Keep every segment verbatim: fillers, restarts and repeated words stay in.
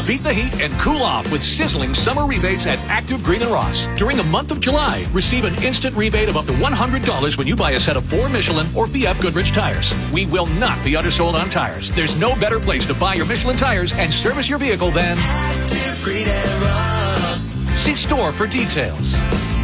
Beat the heat and cool off with sizzling summer rebates at Active Green and Ross. During the month of July, receive an instant rebate of up to one hundred dollars when you buy a set of four Michelin or B F Goodrich tires. We will not be undersold on tires. There's no better place to buy your Michelin tires and service your vehicle than Active Green and Ross. See store for details.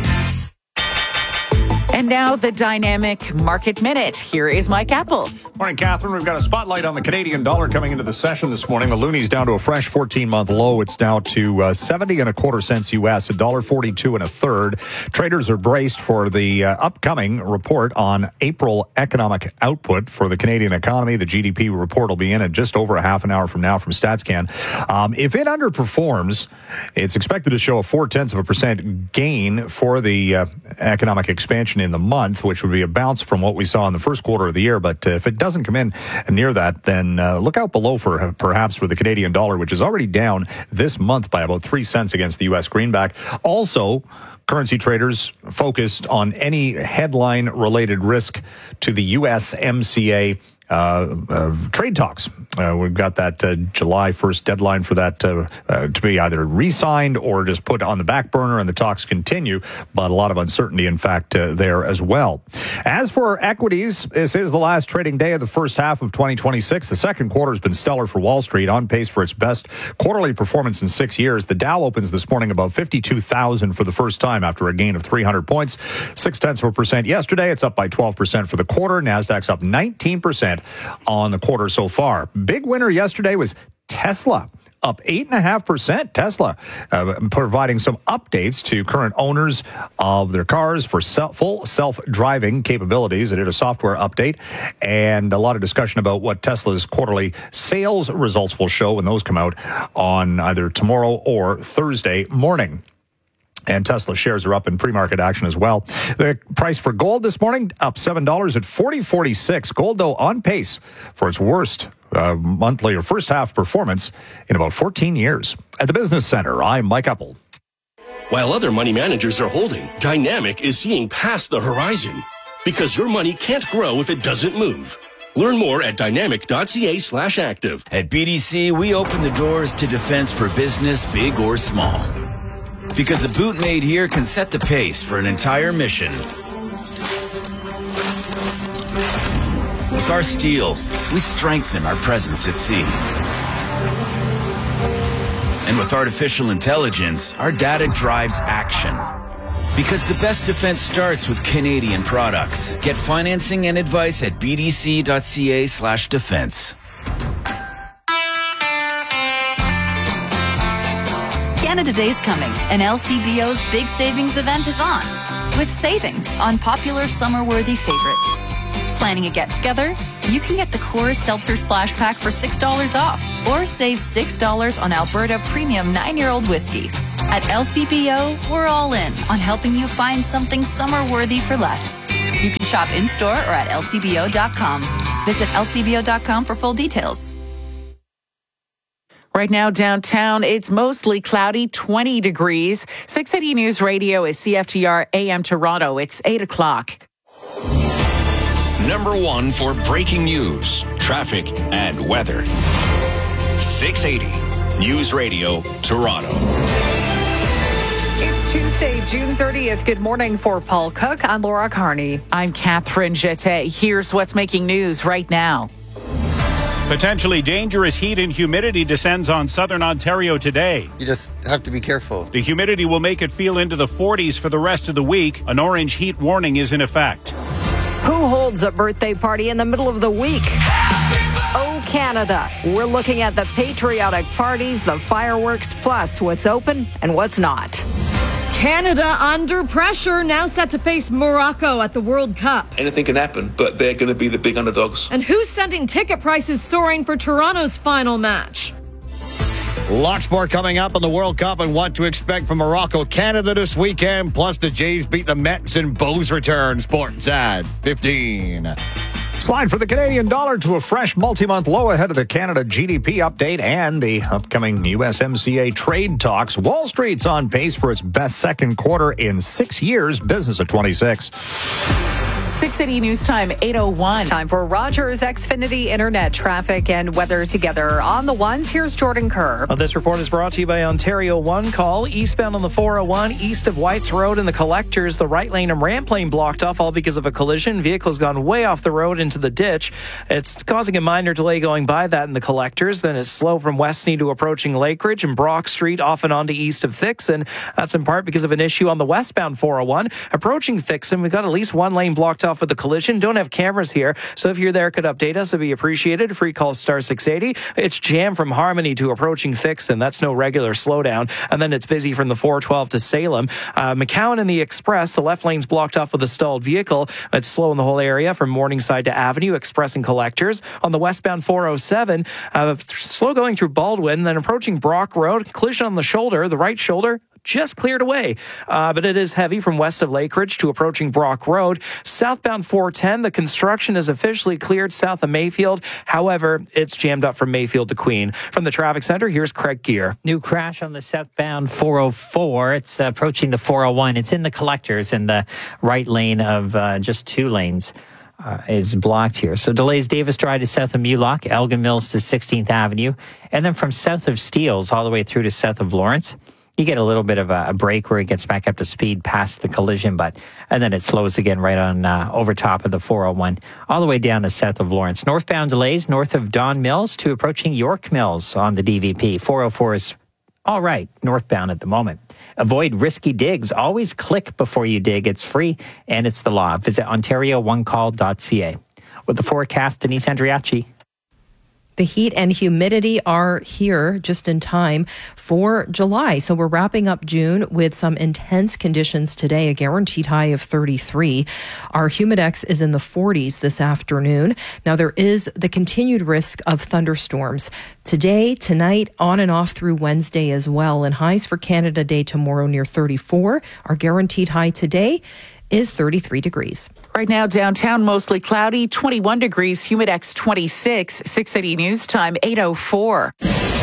And now the Dynamic Market Minute. Here is Mike Apple. Morning, Catherine. We've got a spotlight on the Canadian dollar coming into the session this morning. The loonie's down to a fresh fourteen-month low. It's now to uh, seventy and a quarter cents U S, one dollar forty-two and a third. Traders are braced for the uh, upcoming report on April economic output for the Canadian economy. The G D P report will be in at just over a half an hour from now from StatsCan. Um, if it underperforms, it's expected to show a four-tenths of a percent gain for the uh, economic expansion in the month, which would be a bounce from what we saw in the first quarter of the year. But uh, if it doesn't come in near that, then uh, look out below for uh, perhaps for the Canadian dollar, which is already down this month by about three cents against the U S greenback. Also, currency traders focused on any headline-related risk to the U S M C A Uh, uh, trade talks. Uh, we've got that uh, July first deadline for that uh, uh, to be either re-signed or just put on the back burner, and the talks continue, but a lot of uncertainty, in fact, uh, there as well. As for equities, this is the last trading day of the first half of twenty twenty-six. The second quarter has been stellar for Wall Street, on pace for its best quarterly performance in six years. The Dow opens this morning above fifty-two thousand for the first time after a gain of three hundred points, six-tenths of a percent yesterday. It's up by twelve percent for the quarter. NASDAQ's up nineteen percent on the quarter so far. Big winner yesterday was Tesla, up eight point five percent. Tesla uh, providing some updates to current owners of their cars for self, full self-driving capabilities. It did a software update, and a lot of discussion about what Tesla's quarterly sales results will show when those come out on either tomorrow or Thursday morning. And Tesla shares are up in pre-market action as well. The price for gold this morning up seven dollars at forty forty-six. Gold, though, on pace for its worst uh, monthly or first half performance in about fourteen years. At the Business Center, I'm Mike Apple. While other money managers are holding, Dynamic is seeing past the horizon. Because your money can't grow if it doesn't move. Learn more at dynamic.ca slash active. At B D C, we open the doors to defense for business, big or small. Because a boot made here can set the pace for an entire mission. With our steel, we strengthen our presence at sea. And with artificial intelligence, our data drives action. Because the best defense starts with Canadian products. Get financing and advice at bdc.ca slash defense. Canada Day's coming, and L C B O's big savings event is on, with savings on popular summer-worthy favorites. Planning a get-together? You can get the Coors Seltzer Splash Pack for six dollars off, or save six dollars on Alberta Premium nine-year-old whiskey. At L C B O, we're all in on helping you find something summer-worthy for less. You can shop in-store or at L C B O dot com. Visit L C B O dot com for full details. Right now downtown, it's mostly cloudy, twenty degrees. six eighty News Radio is C F T R A M Toronto. It's eight o'clock. Number one for breaking news, traffic, and weather. six eighty News Radio, Toronto. It's Tuesday, June thirtieth. Good morning for Paul Cook. I'm Laura Carney. I'm Catherine Jette. Here's what's making news right now. Potentially dangerous heat and humidity descends on southern Ontario today. You just have to be careful. The humidity will make it feel into the forties for the rest of the week. An orange heat warning is in effect. Who holds a birthday party in the middle of the week? Oh, Canada. We're looking at the patriotic parties, the fireworks, plus what's open and what's not. Canada under pressure, now set to face Morocco at the World Cup. Anything can happen, but they're going to be the big underdogs. And who's sending ticket prices soaring for Toronto's final match? Lots more coming up on the World Cup and what to expect from Morocco, Canada this weekend. Plus, the Jays beat the Mets and Bo's return. Sports at fifteen. Slide for the Canadian dollar to a fresh multi-month low ahead of the Canada G D P update and the upcoming U S M C A trade talks. Wall Street's on pace for its best second quarter in six years. Business at twenty-six. six eighty News Time, eight oh one. Time for Rogers Xfinity Internet traffic and weather together. On the ones, here's Jordan Kerr. Well, this report is brought to you by Ontario One Call. Eastbound on the four oh one, east of Whites Road in the collectors, the right lane and ramp lane blocked off, all because of a collision. Vehicle's gone way off the road into the ditch. It's causing a minor delay going by that in the collectors. Then it's slow from Westney to approaching Lakeridge and Brock Street off and on to east of Thixon. That's in part because of an issue on the westbound four oh one. Approaching Thixon, we've got at least one lane blocked off with the collision. Don't have cameras here, so if you're there, could update us. It'd be appreciated. Free call star six eighty. It's jammed from Harmony to approaching Thixon. That's no regular slowdown. And then it's busy from the four twelve to Salem. Uh, McCowan and the Express, the left lane's blocked off with a stalled vehicle. It's slow in the whole area from Morningside to Avenue, Express and Collectors. On the westbound four oh seven, uh, slow going through Baldwin, then approaching Brock Road. Collision on the shoulder, the right shoulder, just cleared away. Uh, but it is heavy from west of Lakeridge to approaching Brock Road. Southbound four ten, the construction is officially cleared south of Mayfield. However, it's jammed up from Mayfield to Queen. From the traffic center, here's Craig Gear. New crash on the southbound four oh four. It's uh, approaching the four oh one. It's in the collectors in the right lane of uh, just two lanes. Uh, is blocked here. So delays Davis Drive to south of Mulock, Elgin Mills to sixteenth Avenue, and then from south of Steeles all the way through to south of Lawrence. You get a little bit of a, a break where it gets back up to speed past the collision, but and then it slows again right on uh, over top of the four oh one, all the way down to south of Lawrence. Northbound delays north of Don Mills to approaching York Mills on the D V P. four oh four is all right northbound at the moment. Avoid risky digs. Always click before you dig. It's free and it's the law. Visit ontario one call dot c a. With the forecast, Denise Andriachi. The heat and humidity are here just in time for July. So we're wrapping up June with some intense conditions today, a guaranteed high of thirty-three. Our humidex is in the forties this afternoon. Now, there is the continued risk of thunderstorms today, tonight, on and off through Wednesday as well. And highs for Canada Day tomorrow near thirty-four. Our guaranteed high today is thirty-three degrees. Right now, downtown, mostly cloudy, twenty-one degrees, humidex twenty-six, six eighty News Time, eight oh four.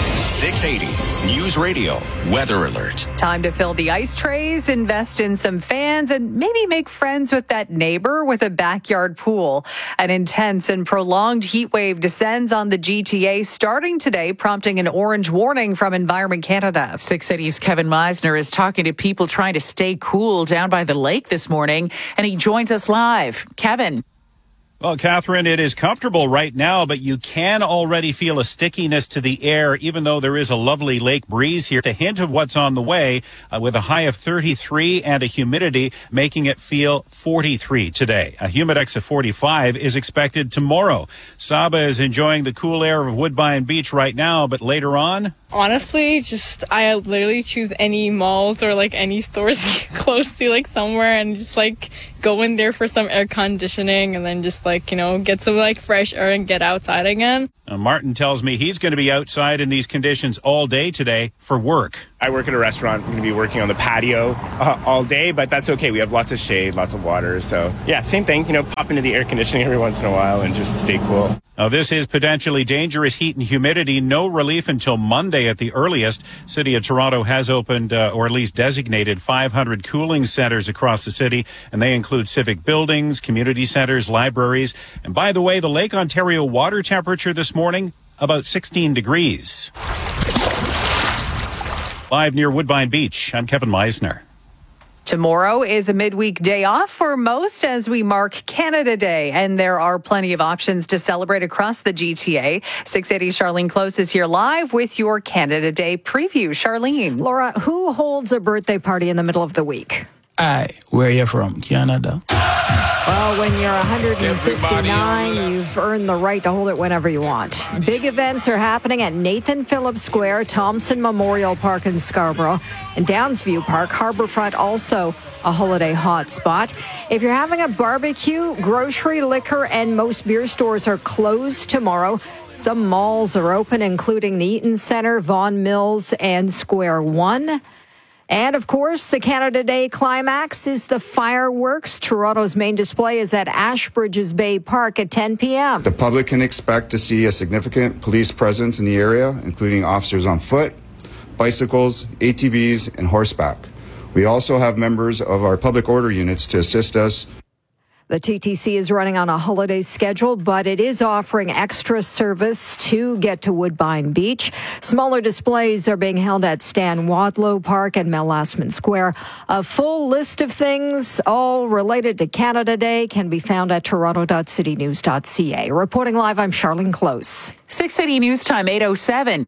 six eighty News Radio Weather Alert. Time to fill the ice trays, invest in some fans, and maybe make friends with that neighbor with a backyard pool. An intense and prolonged heat wave descends on the G T A starting today, prompting an orange warning from Environment Canada. six eighty's Kevin Meisner is talking to people trying to stay cool down by the lake this morning, and he joins us live. Kevin. Well, Catherine, it is comfortable right now, but you can already feel a stickiness to the air, even though there is a lovely lake breeze here. A hint of what's on the way uh, with a high of thirty-three and a humidity making it feel forty-three today. A humidex of forty-five is expected tomorrow. Saba is enjoying the cool air of Woodbine Beach right now, but later on... Honestly, just I literally choose any malls or like any stores close to like somewhere and just like go in there for some air conditioning and then just like, you know, get some like fresh air and get outside again. Uh, Martin tells me he's going to be outside in these conditions all day today for work. I work at a restaurant. I'm going to be working on the patio uh, all day, but that's okay. We have lots of shade, lots of water. So yeah, same thing, you know, pop into the air conditioning every once in a while and just stay cool. Now, this is potentially dangerous heat and humidity. No relief until Monday at the earliest. City of Toronto has opened, uh, or at least designated, five hundred cooling centers across the city, and they include civic buildings, community centers, libraries. And by the way, the Lake Ontario water temperature this morning, about sixteen degrees. Live near Woodbine Beach, I'm Kevin Meisner. Tomorrow is a midweek day off for most as we mark Canada Day, and there are plenty of options to celebrate across the G T A. six eighty Charlene Close is here live with your Canada Day preview. Charlene. Laura, who holds a birthday party in the middle of the week? Hi, where are you from? Canada. Well, when you're one hundred fifty-nine, you've earned the right to hold it whenever you want. Big events are happening at Nathan Phillips Square, Thompson Memorial Park in Scarborough, and Downsview Park. Harbourfront also a holiday hotspot. If you're having a barbecue, grocery, liquor, and most beer stores are closed tomorrow. Some malls are open, including the Eaton Centre, Vaughan Mills, and Square One. And, of course, the Canada Day climax is the fireworks. Toronto's main display is at Ashbridges Bay Park at ten p.m. The public can expect to see a significant police presence in the area, including officers on foot, bicycles, A T Vs, and horseback. We also have members of our public order units to assist us. The T T C is running on a holiday schedule, but it is offering extra service to get to Woodbine Beach. Smaller displays are being held at Stan Wadlow Park and Mel Lastman Square. A full list of things, all related to Canada Day, can be found at toronto dot city news dot c a. Reporting live, I'm Charlene Close. six thirty News Time, eight oh seven.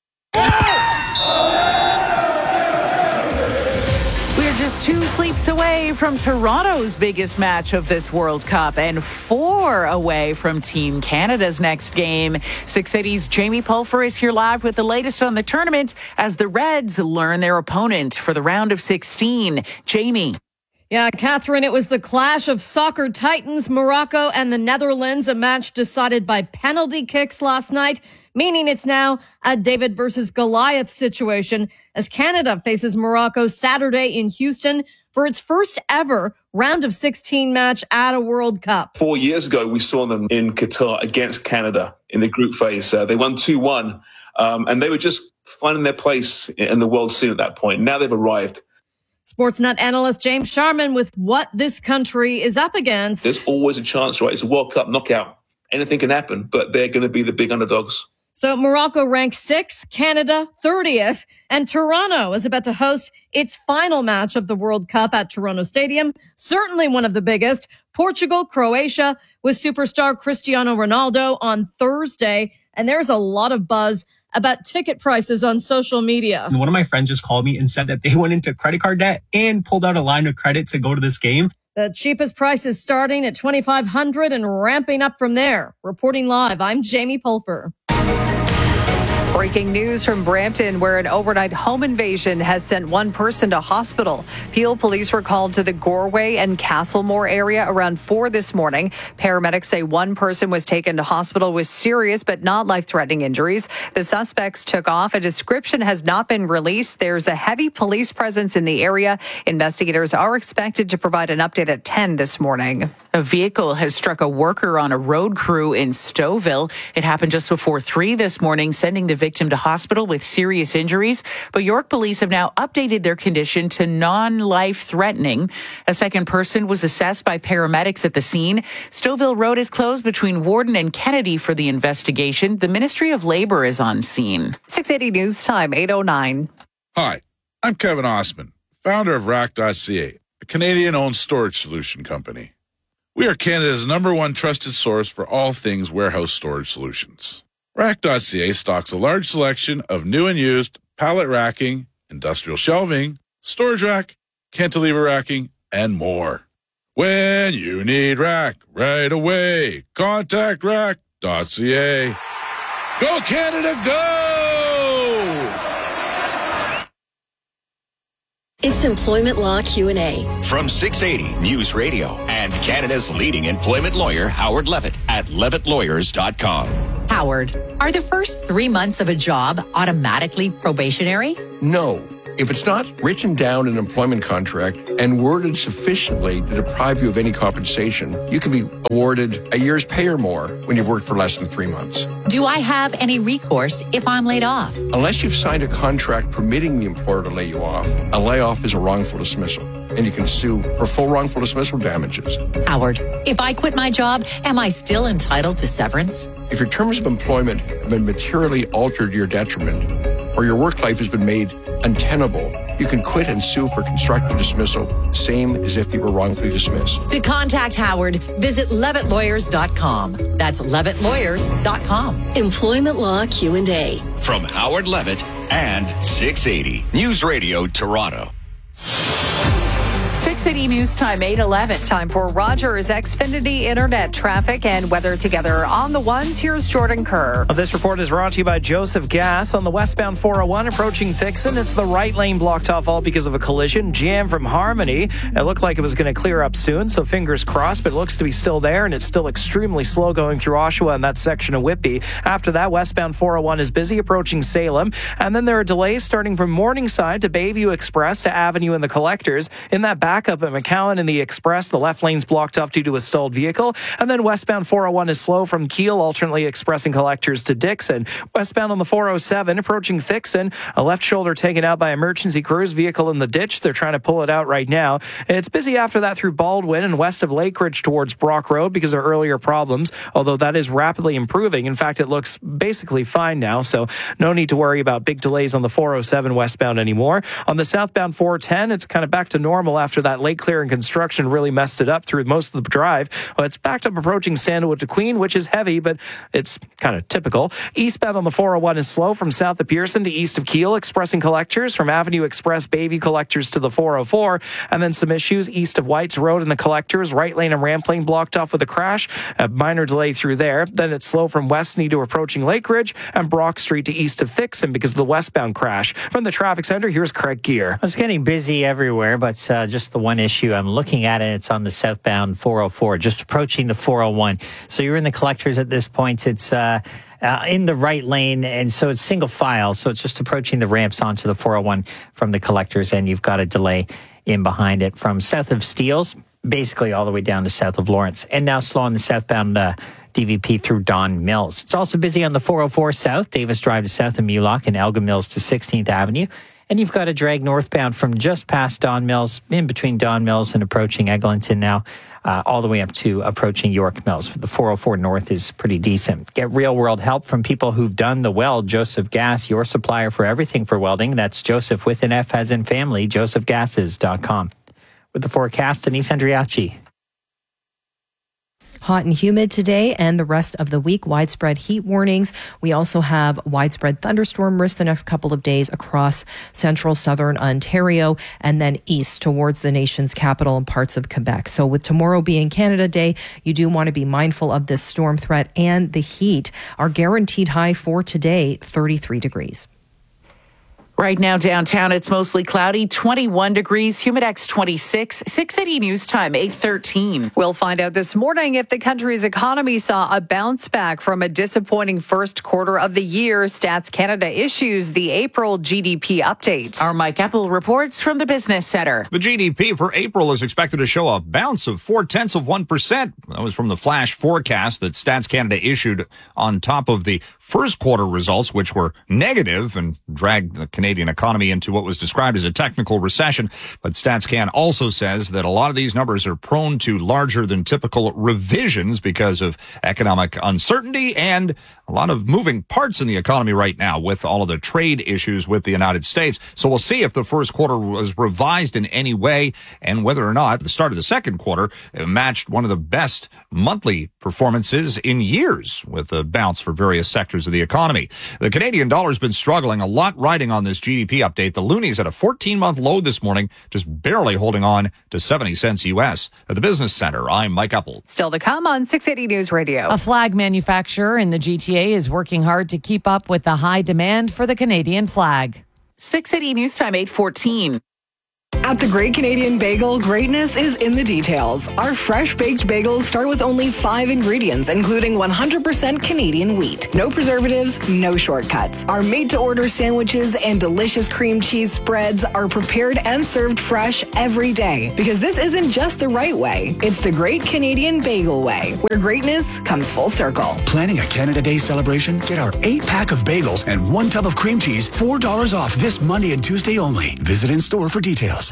We're just two sleeps away from Toronto's biggest match of this World Cup and four away from Team Canada's next game. six eighty's Jamie Pulfer is here live with the latest on the tournament as the Reds learn their opponent for the round of sixteen. Jamie. Yeah, Catherine, it was the clash of soccer titans, Morocco and the Netherlands, a match decided by penalty kicks last night, meaning it's now a David versus Goliath situation as Canada faces Morocco Saturday in Houston for its first ever round of sixteen match at a World Cup. Four years ago, we saw them in Qatar against Canada in the group phase. Uh, they won two one, um, and they were just finding their place in the world scene at that point. Now they've arrived. Sportsnet analyst James Sharman with what this country is up against. There's always a chance, right? It's a World Cup knockout. Anything can happen, but they're going to be the big underdogs. So Morocco ranks sixth, Canada thirtieth, and Toronto is about to host its final match of the World Cup at Toronto Stadium. Certainly one of the biggest. Portugal, Croatia with superstar Cristiano Ronaldo on Thursday. And there's a lot of buzz about ticket prices on social media. And one of my friends just called me and said that they went into credit card debt and pulled out a line of credit to go to this game. The cheapest price is starting at twenty-five hundred dollars and ramping up from there. Reporting live, I'm Jamie Pulfer. Breaking news from Brampton, where an overnight home invasion has sent one person to hospital. Peel police were called to the Goreway and Castlemore area around four this morning. Paramedics say one person was taken to hospital with serious but not life-threatening injuries. The suspects took off. A description has not been released. There's a heavy police presence in the area. Investigators are expected to provide an update at ten this morning. A vehicle has struck a worker on a road crew in Stouffville. It happened just before three this morning, sending the victim to hospital with serious injuries. But York police have now updated their condition to non-life threatening. A second person was assessed by paramedics at the scene. Stouffville Road is closed between Warden and Kennedy for the investigation. The Ministry of Labor is on scene. six eighty News Time, eight oh nine. Hi, I'm Kevin Osman, founder of rack dot c a, a Canadian-owned storage solution company. We are Canada's number one trusted source for all things warehouse storage solutions. rack dot c a stocks a large selection of new and used pallet racking, industrial shelving, storage rack, cantilever racking, and more. When you need rack right away, contact rack dot c a. Go Canada, go! It's Employment Law Q and A. From six eighty News Radio and Canada's leading employment lawyer, Howard Levitt, at levitt lawyers dot com. Howard, are the first three months of a job automatically probationary? No. If it's not written down in an employment contract and worded sufficiently to deprive you of any compensation, you can be awarded a year's pay or more when you've worked for less than three months. Do I have any recourse if I'm laid off? Unless you've signed a contract permitting the employer to lay you off, a layoff is a wrongful dismissal, and you can sue for full wrongful dismissal damages. Howard, if I quit my job, am I still entitled to severance? If your terms of employment have been materially altered to your detriment, or your work life has been made untenable, you can quit and sue for constructive dismissal, same as if you were wrongfully dismissed. To contact Howard, visit levitt lawyers dot com. That's levitt lawyers dot com. Employment Law Q and A. From Howard Levitt and six eighty News Radio Toronto. six eighty News Time, eight eleven. Time for Rogers Xfinity Internet traffic and weather together on the ones. Here's Jordan Kerr. This report is brought to you by Joseph Gas. On the westbound four oh one approaching Thixon, it's the right lane blocked off all because of a collision. Jam from Harmony. It looked like it was going to clear up soon, so fingers crossed, but it looks to be still there, and it's still extremely slow going through Oshawa and that section of Whitby. After that, westbound four oh one is busy approaching Salem, and then there are delays starting from Morningside to Bayview Express to Avenue and the Collectors. In that backup up at McCowan in the Express. The left lane's blocked off due to a stalled vehicle. And then westbound four oh one is slow from Kiel, alternately expressing collectors to Dixon. Westbound on the four oh seven, approaching Thixon, a left shoulder taken out by emergency crews, vehicle in the ditch. They're trying to pull it out right now. It's busy after that through Baldwin and west of Lakeridge towards Brock Road because of earlier problems, although that is rapidly improving. In fact, it looks basically fine now, so no need to worry about big delays on the four oh seven westbound anymore. On the southbound four ten, it's kind of back to normal after that late clearing construction really messed it up through most of the drive. Well, it's backed up approaching Sandalwood to Queen, which is heavy, but it's kind of typical. Eastbound on the four oh one is slow from south of Pearson to east of Kiel, expressing collectors from Avenue Express Bayview collectors to the four oh four, and then some issues east of Whites Road and the collectors, right lane and ramp lane blocked off with a crash, a minor delay through there. Then it's slow from Westney to approaching Lakeridge and Brock Street to east of Thixon because of the westbound crash. From the traffic center, here's Craig Gear. It's getting busy everywhere, but uh, just the one issue I'm looking at, and it's on the southbound four oh four, just approaching the four oh one. So you're in the collectors at this point. It's uh, uh, in the right lane, and so it's single file. So it's just approaching the ramps onto the four oh one from the collectors, and you've got a delay in behind it from south of Steeles, basically all the way down to south of Lawrence, and now slow on the southbound uh, D V P through Don Mills. It's also busy on the four oh four south, Davis Drive to south of Mulock, and Elgin Mills to sixteenth Avenue. And you've got a drag northbound from just past Don Mills, in between Don Mills and approaching Eglinton now, uh, all the way up to approaching York Mills. The four oh four north is pretty decent. Get real-world help from people who've done the weld. Joseph Gas, your supplier for everything for welding. That's Joseph with an F as in family, joseph gases dot com. With the forecast, Denise Andriachi. Hot and humid today and the rest of the week. Widespread heat warnings. We also have widespread thunderstorm risk the next couple of days across central southern Ontario and then east towards the nation's capital and parts of Quebec. So with tomorrow being Canada Day, you do want to be mindful of this storm threat and the heat. Our guaranteed high for today, thirty-three degrees. Right now downtown, it's mostly cloudy, twenty-one degrees, Humidex twenty-six, six eighty News Time, eight thirteen. We'll find out this morning if the country's economy saw a bounce back from a disappointing first quarter of the year. Stats Canada issues the April G D P update. Our Mike Eppel reports from the Business Center. The G D P for April is expected to show a bounce of four tenths of one percent. That was from the flash forecast that Stats Canada issued on top of the first quarter results, which were negative and dragged the Canadian economy into what was described as a technical recession. But StatsCan also says that a lot of these numbers are prone to larger than typical revisions because of economic uncertainty and a lot of moving parts in the economy right now with all of the trade issues with the United States. So we'll see if the first quarter was revised in any way and whether or not the start of the second quarter matched one of the best monthly performances in years with a bounce for various sectors of the economy. The Canadian dollar's been struggling a lot riding on this G D P update. The loonie's at a fourteen-month low this morning, just barely holding on to seventy cents U S. At the Business Center, I'm Mike Eppel. Still to come on six eighty News Radio. A flag manufacturer in the G T A is working hard to keep up with the high demand for the Canadian flag. six eighty News Time, eight fourteen. At the Great Canadian Bagel, greatness is in the details. Our fresh baked bagels start with only five ingredients, including one hundred percent Canadian wheat. No preservatives, no shortcuts. Our made-to-order sandwiches and delicious cream cheese spreads are prepared and served fresh every day. Because this isn't just the right way, it's the Great Canadian Bagel way, where greatness comes full circle. Planning a Canada Day celebration? Get our eight-pack of bagels and one tub of cream cheese, four dollars off this Monday and Tuesday only. Visit in-store for details.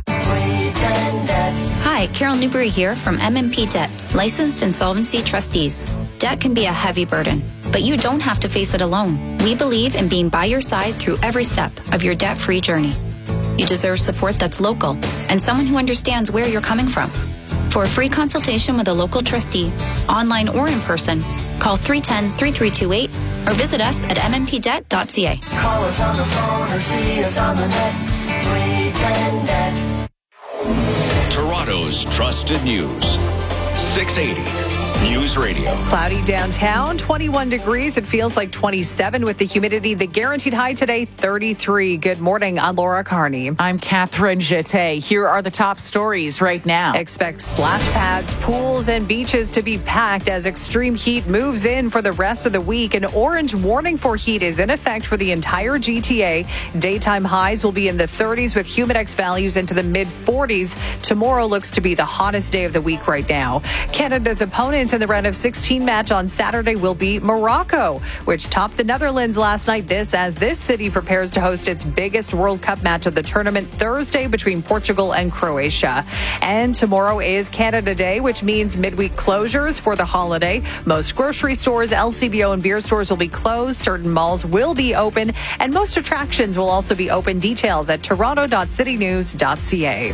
Hi, Carol Newberry here from M and P Debt, licensed insolvency trustees. Debt can be a heavy burden, but you don't have to face it alone. We believe in being by your side through every step of your debt-free journey. You deserve support that's local and someone who understands where you're coming from. For a free consultation with a local trustee, online or in person, call three one zero, three three two eight or visit us at m m p debt dot c a. Call us on the phone or see us on the net. three ten net. Toronto's Trusted News. six eighty News Radio. Cloudy downtown, twenty-one degrees. It feels like twenty-seven with the humidity. The guaranteed high today, thirty-three. Good morning. I'm Laura Carney. I'm Catherine Jeté. Here are the top stories right now. Expect splash pads, pools, and beaches to be packed as extreme heat moves in for the rest of the week. An orange warning for heat is in effect for the entire G T A. Daytime highs will be in the thirties with humidex values into the mid forties. Tomorrow looks to be the hottest day of the week right now. Canada's opponent in the round of sixteen match on Saturday will be Morocco, which topped the Netherlands last night. This as this city prepares to host its biggest World Cup match of the tournament Thursday between Portugal and Croatia. And tomorrow is Canada Day, which means midweek closures for the holiday. Most grocery stores, L C B O, and beer stores will be closed. Certain malls will be open, and most attractions will also be open. Details at toronto dot city news dot c a.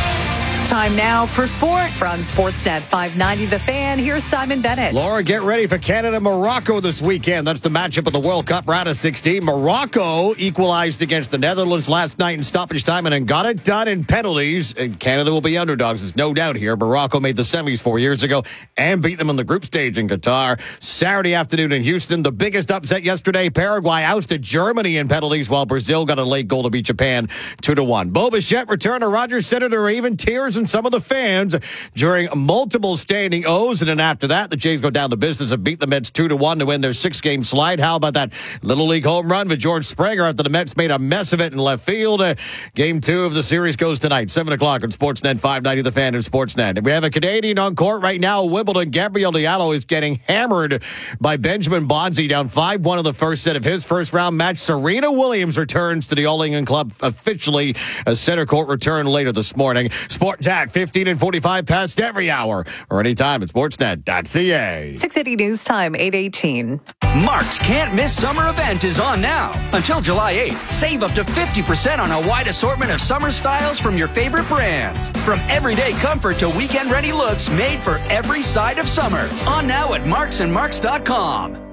Time now for sports. From Sportsnet five ninety The Fan, here's Simon Bennett. Laura, get ready for Canada-Morocco this weekend. That's the matchup of the World Cup round of sixteen. Morocco equalized against the Netherlands last night in stoppage time and then got it done in penalties. And Canada will be underdogs. There's no doubt here. Morocco made the semis four years ago and beat them on the group stage in Qatar. Saturday afternoon in Houston, the biggest upset yesterday. Paraguay ousted Germany in penalties while Brazil got a late goal to beat Japan two to one. Bo Bichette returned to Rogers Center. There were even tears in some of the fans during multiple standing O's, and then after that, the Jays go down to business and beat the Mets two to one to win their six-game slide. How about that Little League home run with George Springer after the Mets made a mess of it in left field? Uh, game two of the series goes tonight, seven o'clock on Sportsnet five ninety The Fan and Sportsnet. And we have a Canadian on court right now, Wimbledon. Gabriel Diallo is getting hammered by Benjamin Bonzi, down five one in the first set of his first-round match. Serena Williams returns to the All England Club officially. A center court return later this morning. Sports at fifteen and forty-five past every hour or anytime at sportsnet dot c a. six eighty News Time, eight eighteen. Mark's Can't Miss Summer event is on now. Until July eighth, save up to fifty percent on a wide assortment of summer styles from your favorite brands. From everyday comfort to weekend-ready looks made for every side of summer. On now at marks and marks dot com.